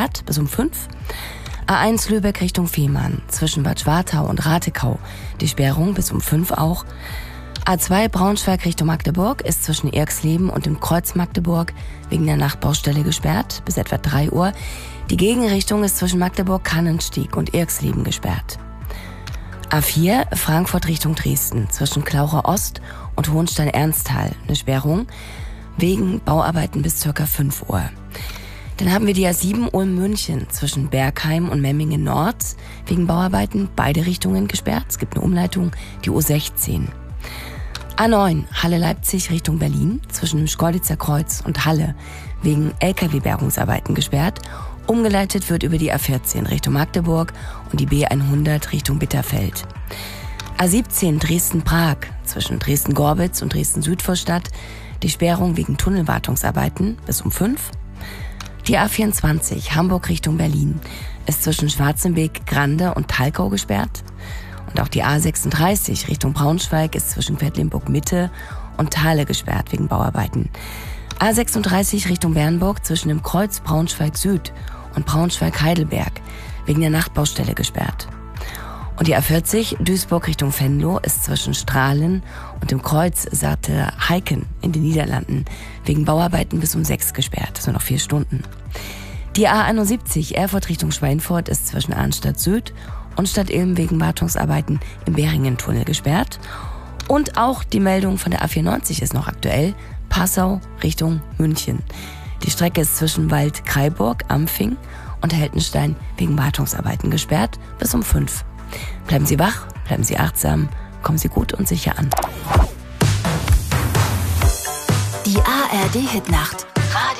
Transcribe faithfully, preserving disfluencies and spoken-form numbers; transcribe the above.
gesperrt bis um fünf. A eins Lübeck Richtung Fehmarn zwischen Bad Schwartau und Ratekau. Die Sperrung bis um fünf auch. A zwei Braunschweig Richtung Magdeburg ist zwischen Erxleben und dem Kreuz Magdeburg wegen der Nachtbaustelle gesperrt bis etwa drei Uhr. Die Gegenrichtung ist zwischen Magdeburg-Kannenstieg und Erxleben gesperrt. A vier Frankfurt Richtung Dresden zwischen Klaucher Ost und Hohenstein-Ernsthal. Eine Sperrung wegen Bauarbeiten bis ca. fünf Uhr. Dann haben wir die A sieben Ulm-München zwischen Bergheim und Memmingen Nord wegen Bauarbeiten beide Richtungen gesperrt. Es gibt eine Umleitung, die U sechzehn. A neun Halle-Leipzig Richtung Berlin zwischen dem Schkeuditzer Kreuz und Halle wegen L K W-Bergungsarbeiten gesperrt. Umgeleitet wird über die A vierzehn Richtung Magdeburg und die B hundert Richtung Bitterfeld. A siebzehn Dresden-Prag zwischen Dresden-Gorbitz und Dresden-Südvorstadt. Die Sperrung wegen Tunnelwartungsarbeiten bis um fünf. Die A vierundzwanzig Hamburg Richtung Berlin ist zwischen Schwarzenbeek, Grande und Talkau gesperrt. Und auch die A sechsunddreißig Richtung Braunschweig ist zwischen Quedlinburg Mitte und Thale gesperrt wegen Bauarbeiten. A sechsunddreißig Richtung Bernburg zwischen dem Kreuz Braunschweig Süd und Braunschweig-Heidelberg wegen der Nachtbaustelle gesperrt. Und die A vierzig Duisburg Richtung Venlo ist zwischen Strahlen und dem Kreuz Sarte Heiken in den Niederlanden wegen Bauarbeiten bis um sechs gesperrt. Das sind noch vier Stunden. Die A einundsiebzig Erfurt Richtung Schweinfurt ist zwischen Arnstadt Süd und Stadt Ilm wegen Wartungsarbeiten im Beringen-Tunnel gesperrt. Und auch die Meldung von der A vierundneunzig ist noch aktuell. Passau Richtung München. Die Strecke ist zwischen Wald-Kreiburg, Ampfing und Heltenstein wegen Wartungsarbeiten gesperrt bis um fünf. Bleiben Sie wach, bleiben Sie achtsam, kommen Sie gut und sicher an. Die A R D-Hitnacht.